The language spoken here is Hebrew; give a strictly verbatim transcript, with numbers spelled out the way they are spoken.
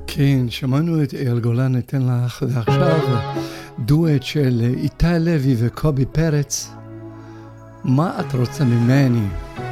כן, שמענו את אייל גולן ניתן לך, ועכשיו דואט של איתי לוי וקובי פרץ. מה את רוצה ממני?